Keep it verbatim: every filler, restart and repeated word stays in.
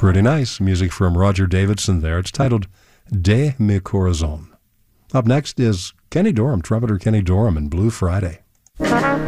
Pretty nice. Music from Roger Davidson there. It's titled De Mi Corazon. Up next is Kenny Dorham, trumpeter Kenny Dorham, and Blue Friday.